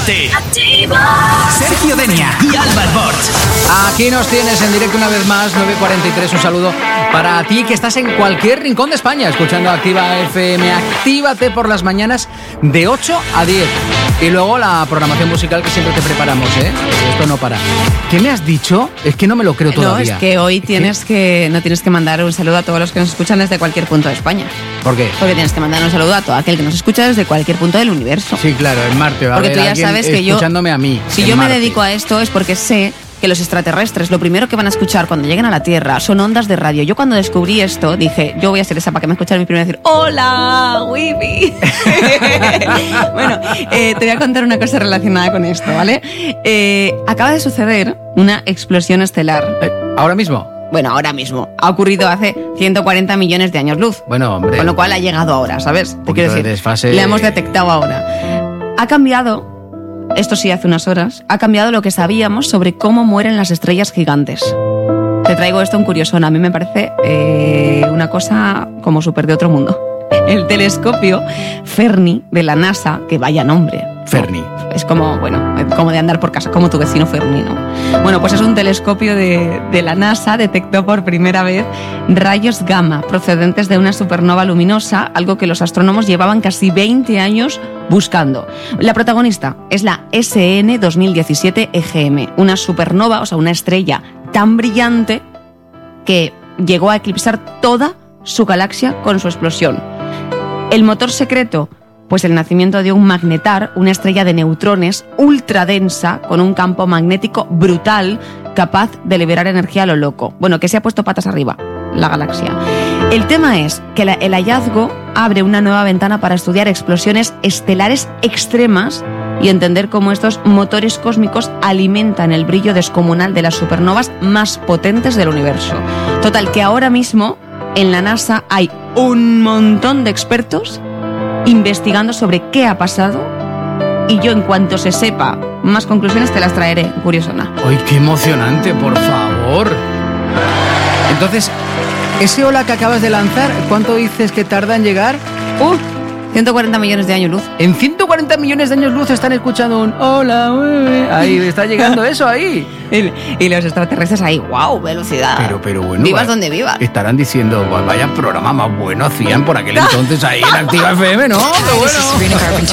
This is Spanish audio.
Actívate. Sergio Denia y Álvaro Bort. Aquí nos tienes en directo una vez más, 9:43. Un saludo para ti que estás en cualquier rincón de España escuchando Activa FM. Actívate por las mañanas de 8 a 10. Y luego la programación musical que siempre te preparamos, ¿eh? Esto no para. ¿Qué me has dicho? Es que no me lo creo todavía. No, es que hoy no tienes que mandar un saludo a todos los que nos escuchan desde cualquier punto de España. ¿Por qué? Porque tienes que mandar un saludo a todo aquel que nos escucha desde cualquier punto del universo. Sí, claro, en Marte va a haber porque tú ya alguien sabes que escuchándome a mí. Si yo me dedico a esto es porque sé que los extraterrestres lo primero que van a escuchar cuando lleguen a la Tierra son ondas de radio. Yo cuando descubrí esto dije, yo voy a ser esa para que me escuchen mi primero y decir ¡Hola, Wibi! Bueno, te voy a contar una cosa relacionada con esto, ¿vale? Acaba de suceder una explosión estelar. ¿Ahora mismo? Bueno, ahora mismo. Ha ocurrido hace 140 millones de años luz. Bueno, hombre. Con lo cual ha llegado ahora, ¿sabes? Te quiero decir, desfase... la hemos detectado ahora. Ha cambiado... Esto sí, hace unas horas, ha cambiado lo que sabíamos sobre cómo mueren las estrellas gigantes. Te traigo esto en curiosón, a mí me parece una cosa como súper de otro mundo. El telescopio Fermi de la NASA, que vaya nombre. Fermi. Es como, bueno, como de andar por casa, como tu vecino Fermi, ¿no? Bueno, pues es un telescopio de la NASA, detectó por primera vez rayos gamma procedentes de una supernova luminosa, algo que los astrónomos llevaban casi 20 años buscando. La protagonista es la SN 2017 EGM, una supernova, o sea, una estrella tan brillante que llegó a eclipsar toda su galaxia con su explosión. El motor secreto, pues el nacimiento de un magnetar, una estrella de neutrones ultradensa con un campo magnético brutal capaz de liberar energía a lo loco. Bueno, que se ha puesto patas arriba, la galaxia. El tema es que el hallazgo abre una nueva ventana para estudiar explosiones estelares extremas y entender cómo estos motores cósmicos alimentan el brillo descomunal de las supernovas más potentes del universo. Total, que ahora mismo en la NASA hay un montón de expertos investigando sobre qué ha pasado y yo en cuanto se sepa más conclusiones te las traeré, curiosona. ¡Ay, qué emocionante, por favor! Entonces, ese hola que acabas de lanzar, ¿cuánto dices que tarda en llegar? 140 millones de años luz. En 140 millones de años luz están escuchando un hola, ahí está llegando eso ahí. Y los extraterrestres ahí, wow, velocidad. Pero bueno, vivas donde vivas. Estarán diciendo, vaya programa más bueno hacían por aquel entonces ahí en Activa FM, ¿no? ¡Qué bueno!